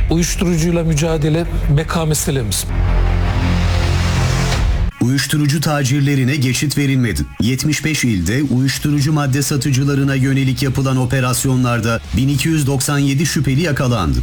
Uyuşturucuyla mücadele meka meselemiz. Uyuşturucu tacirlerine geçit verilmedi. 75 ilde uyuşturucu madde satıcılarına yönelik yapılan operasyonlarda 1297 şüpheli yakalandı.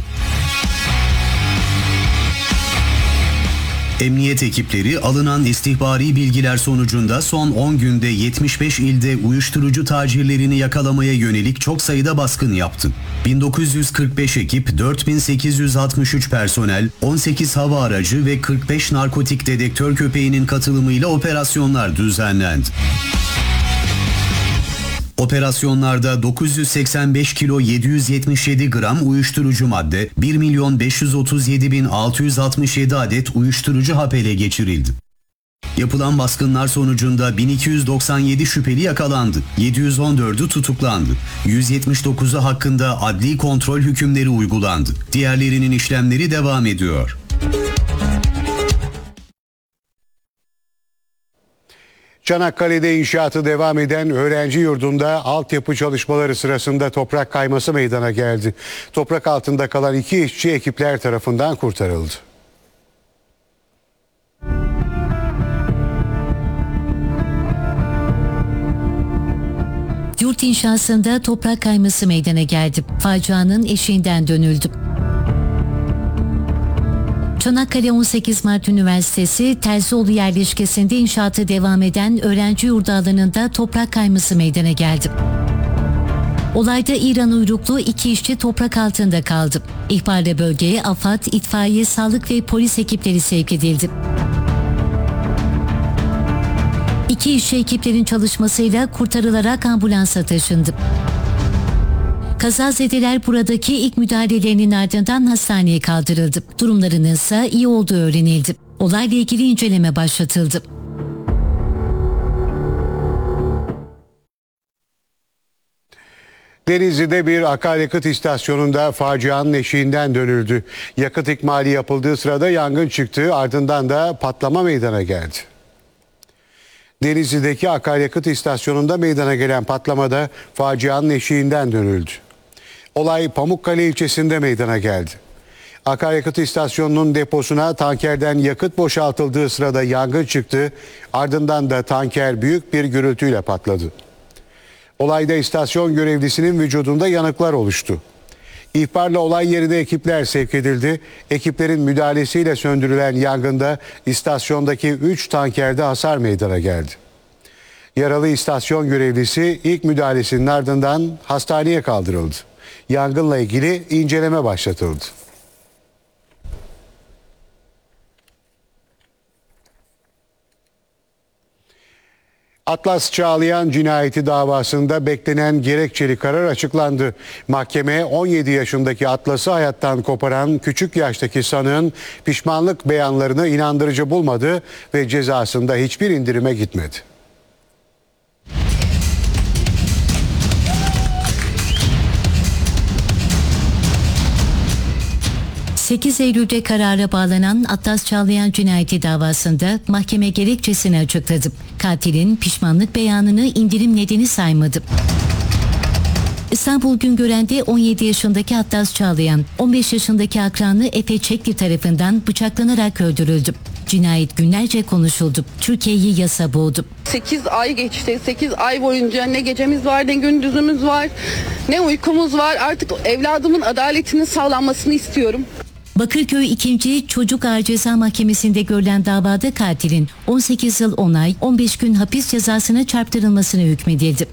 Emniyet ekipleri alınan istihbari bilgiler sonucunda son 10 günde 75 ilde uyuşturucu tacirlerini yakalamaya yönelik çok sayıda baskın yaptı. 1945 ekip, 4863 personel, 18 hava aracı ve 45 narkotik dedektör köpeğinin katılımıyla operasyonlar düzenlendi. Operasyonlarda 985 kilo 777 gram uyuşturucu madde, 1.537.667 adet uyuşturucu hap ele geçirildi. Yapılan baskınlar sonucunda 1297 şüpheli yakalandı, 714'ü tutuklandı, 179'u hakkında adli kontrol hükümleri uygulandı. Diğerlerinin işlemleri devam ediyor. Çanakkale'de inşaatı devam eden öğrenci yurdunda altyapı çalışmaları sırasında toprak kayması meydana geldi. Toprak altında kalan 2 işçi ekipler tarafından kurtarıldı. Yurt inşasında toprak kayması meydana geldi. Facianın eşiğinden dönüldü. Çanakkale 18 Mart Üniversitesi Terzioğlu yerleşkesinde inşaatı devam eden öğrenci yurdu alanında toprak kayması meydana geldi. Olayda İran uyruklu 2 işçi toprak altında kaldı. İhbarla bölgeye AFAD, itfaiye, sağlık ve polis ekipleri sevk edildi. 2 işçi ekiplerin çalışmasıyla kurtarılarak ambulansa taşındı. Kazazedeler buradaki ilk müdahalelerinin ardından hastaneye kaldırıldı. Durumlarının ise iyi olduğu öğrenildi. Olayla ilgili inceleme başlatıldı. Denizli'de bir akaryakıt istasyonunda facianın eşiğinden dönüldü. Yakıt ikmali yapıldığı sırada yangın çıktı, ardından da patlama meydana geldi. Denizli'deki akaryakıt istasyonunda meydana gelen patlamada facianın eşiğinden dönüldü. Olay Pamukkale ilçesinde meydana geldi. Akaryakıt istasyonunun deposuna tankerden yakıt boşaltıldığı sırada yangın çıktı, ardından da tanker büyük bir gürültüyle patladı. Olayda istasyon görevlisinin vücudunda yanıklar oluştu. İhbarla olay yerine ekipler sevk edildi. Ekiplerin müdahalesiyle söndürülen yangında istasyondaki 3 tankerde hasar meydana geldi. Yaralı istasyon görevlisi ilk müdahalesinin ardından hastaneye kaldırıldı. Yangınla ilgili inceleme başlatıldı. Atlas Çağlayan cinayeti davasında beklenen gerekçeli karar açıklandı. Mahkeme 17 yaşındaki Atlas'ı hayattan koparan küçük yaştaki sanığın pişmanlık beyanlarını inandırıcı bulmadı ve cezasında hiçbir indirime gitmedi. 8 Eylül'de karara bağlanan Atlas Çağlayan cinayeti davasında mahkeme gerekçesini açıkladı. Katilin pişmanlık beyanını indirim nedeni saymadı. İstanbul Güngören'de 17 yaşındaki Atlas Çağlayan, 15 yaşındaki akranı Efe Çekli tarafından bıçaklanarak öldürüldü. Cinayet günlerce konuşuldu. Türkiye'yi yasa boğdu. 8 ay geçti. 8 ay boyunca ne gecemiz var, ne gündüzümüz var, ne uykumuz var. Artık evladımın adaletinin sağlanmasını istiyorum. Bakırköy 2. Çocuk Ağır Ceza Mahkemesi'nde görülen davada katilin 18 yıl 10 ay 15 gün hapis cezasına çarptırılmasına hükmedildi.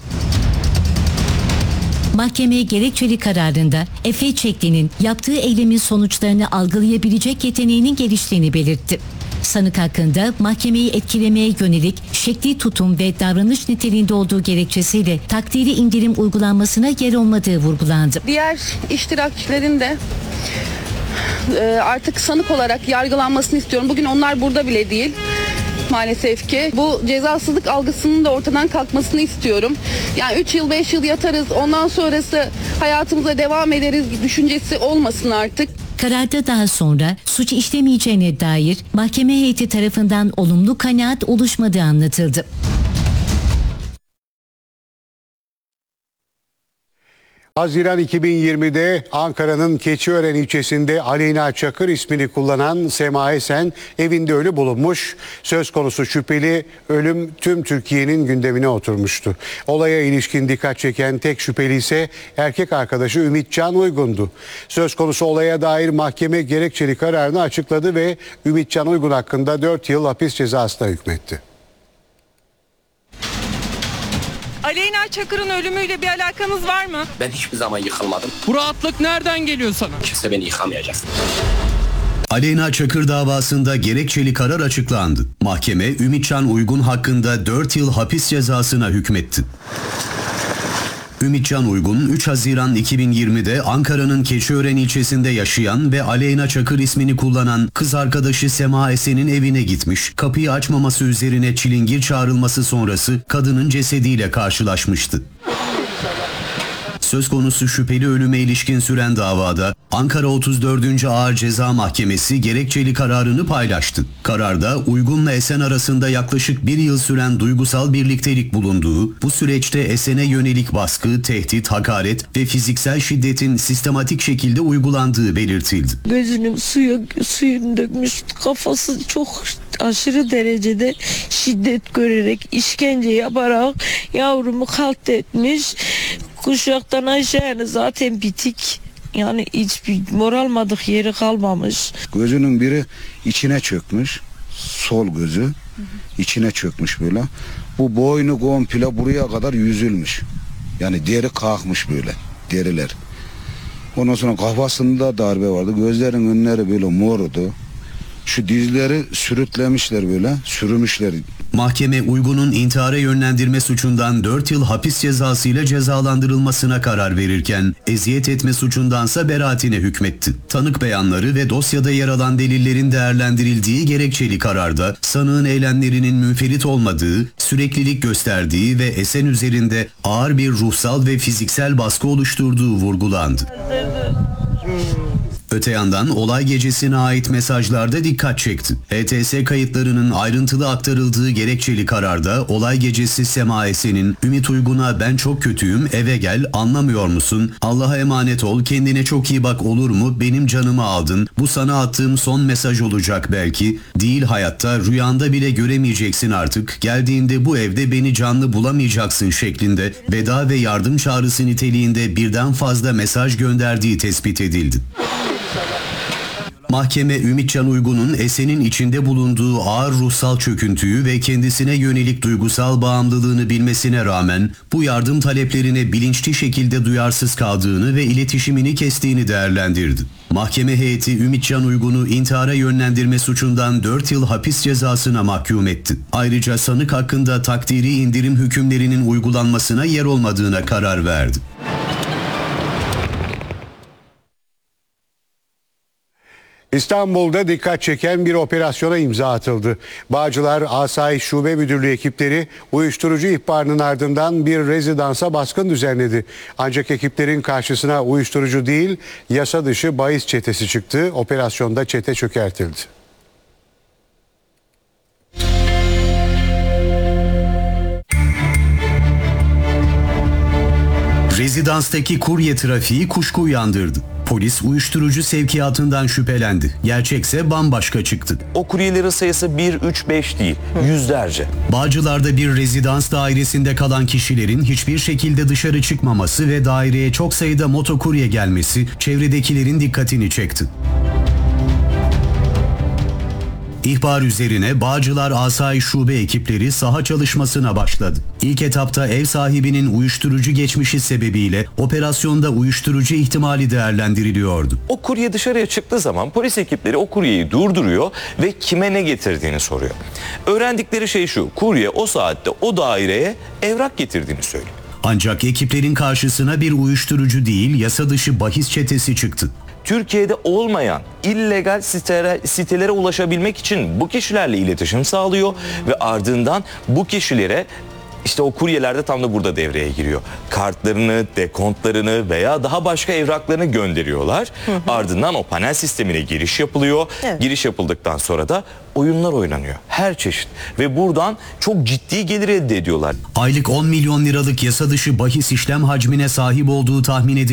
Mahkeme gerekçeli kararında Efe Çekli'nin yaptığı eylemin sonuçlarını algılayabilecek yeteneğinin geliştiğini belirtti. Sanık hakkında mahkemeyi etkilemeye yönelik şekli tutum ve davranış niteliğinde olduğu gerekçesiyle takdiri indirim uygulanmasına yer olmadığı vurgulandı. Diğer iştirakçilerin de artık sanık olarak yargılanmasını istiyorum. Bugün onlar burada bile değil. Maalesef ki bu cezasızlık algısının da ortadan kalkmasını istiyorum. Yani 3 yıl 5 yıl yatarız, ondan sonrası hayatımıza devam ederiz düşüncesi olmasın artık. Kararda daha sonra suç işlemeyeceğine dair mahkeme heyeti tarafından olumlu kanaat oluşmadığı anlatıldı. Haziran 2020'de Ankara'nın Keçiören ilçesinde Aleyna Çakır ismini kullanan Sema Esen evinde ölü bulunmuş. Söz konusu şüpheli ölüm tüm Türkiye'nin gündemine oturmuştu. Olaya ilişkin dikkat çeken tek şüpheli ise erkek arkadaşı Ümitcan Uygun'du. Söz konusu olaya dair mahkeme gerekçeli kararını açıkladı ve Ümitcan Uygun hakkında 4 yıl hapis cezasına hükmetti. Aleyna Çakır'ın ölümüyle bir alakanız var mı? Ben hiçbir zaman yıkılmadım. Bu rahatlık nereden geliyor sana? Kimse beni yıkamayacak. Aleyna Çakır davasında gerekçeli karar açıklandı. Mahkeme Ümitcan Uygun hakkında 4 yıl hapis cezasına hükmetti. Ümitcan Uygun 3 Haziran 2020'de Ankara'nın Keçiören ilçesinde yaşayan ve Aleyna Çakır ismini kullanan kız arkadaşı Sema Esen'in evine gitmiş, kapıyı açmaması üzerine çilingir çağrılması sonrası kadının cesediyle karşılaşmıştı. Söz konusu şüpheli ölüme ilişkin süren davada Ankara 34. Ağır Ceza Mahkemesi gerekçeli kararını paylaştı. Kararda Uygun'la Esen arasında yaklaşık 1 yıl süren duygusal birliktelik bulunduğu, bu süreçte Esen'e yönelik baskı, tehdit, hakaret ve fiziksel şiddetin sistematik şekilde uygulandığı belirtildi. Gözünün suyunu dökmüş, kafası çok aşırı derecede şiddet görerek, işkence yaparak yavrumu katletmiş. Kuşaktan aşağıya zaten bitik. Yani hiçbir moralmadık yeri kalmamış. Gözünün biri içine çökmüş. Sol gözü içine çökmüş böyle. Bu boynu komple buraya kadar yüzülmüş. Yani deri kalkmış böyle. Deriler. Ondan sonra kafasında darbe vardı. Gözlerin önleri böyle mordu. Şu dizleri sürütlemişler böyle. Sürümüşler. Mahkeme Uygun'un intihara yönlendirme suçundan 4 yıl hapis cezasıyla cezalandırılmasına karar verirken eziyet etme suçundansa beraatine hükmetti. Tanık beyanları ve dosyada yer alan delillerin değerlendirildiği gerekçeli kararda sanığın eylemlerinin münferit olmadığı, süreklilik gösterdiği ve Esen üzerinde ağır bir ruhsal ve fiziksel baskı oluşturduğu vurgulandı. Öte yandan olay gecesine ait mesajlarda dikkat çekti. HTS kayıtlarının ayrıntılı aktarıldığı gerekçeli kararda olay gecesi Sema Esen'in Ümit Uygun'a "Ben çok kötüyüm, eve gel, anlamıyor musun? Allah'a emanet ol, kendine çok iyi bak, olur mu? Benim canımı aldın. Bu sana attığım son mesaj olacak belki. Değil hayatta, rüyanda bile göremeyeceksin artık. Geldiğinde bu evde beni canlı bulamayacaksın" şeklinde veda ve yardım çağrısı niteliğinde birden fazla mesaj gönderdiği tespit edildi. Mahkeme Ümitcan Uygun'un Esen'in içinde bulunduğu ağır ruhsal çöküntüyü ve kendisine yönelik duygusal bağımlılığını bilmesine rağmen bu yardım taleplerine bilinçli şekilde duyarsız kaldığını ve iletişimini kestiğini değerlendirdi. Mahkeme heyeti Ümitcan Uygun'u intihara yönlendirme suçundan 4 yıl hapis cezasına mahkum etti. Ayrıca sanık hakkında takdiri indirim hükümlerinin uygulanmasına yer olmadığına karar verdi. İstanbul'da dikkat çeken bir operasyona imza atıldı. Bağcılar Asayiş Şube Müdürlüğü ekipleri uyuşturucu ihbarının ardından bir rezidansa baskın düzenledi. Ancak ekiplerin karşısına uyuşturucu değil, yasa dışı bahis çetesi çıktı. Operasyonda çete çökertildi. Rezidanstaki kurye trafiği kuşku uyandırdı. Polis uyuşturucu sevkiyatından şüphelendi. Gerçekse bambaşka çıktı. O kuryelerin sayısı 1, 3, 5 değil, yüzlerce. Bağcılar'da bir rezidans dairesinde kalan kişilerin hiçbir şekilde dışarı çıkmaması ve daireye çok sayıda motokurye gelmesi çevredekilerin dikkatini çekti. İhbar üzerine Bağcılar Asayiş Şube ekipleri saha çalışmasına başladı. İlk etapta ev sahibinin uyuşturucu geçmişi sebebiyle operasyonda uyuşturucu ihtimali değerlendiriliyordu. O kurye dışarıya çıktığı zaman polis ekipleri o kuryeyi durduruyor ve kime ne getirdiğini soruyor. Öğrendikleri şey şu: kurye o saatte o daireye evrak getirdiğini söylüyor. Ancak ekiplerin karşısına bir uyuşturucu değil, yasa dışı bahis çetesi çıktı. Türkiye'de olmayan illegal sitelere ulaşabilmek için bu kişilerle iletişim sağlıyor ve ardından bu kişilere İşte o kuryeler de tam da burada devreye giriyor. Kartlarını, dekontlarını veya daha başka evraklarını gönderiyorlar. Ardından o panel sistemine giriş yapılıyor. Evet. Giriş yapıldıktan sonra da oyunlar oynanıyor. Her çeşit. Ve buradan çok ciddi gelir elde ediyorlar. Aylık 10 milyon liralık yasa dışı bahis işlem hacmine sahip olduğu tahmin ediliyor.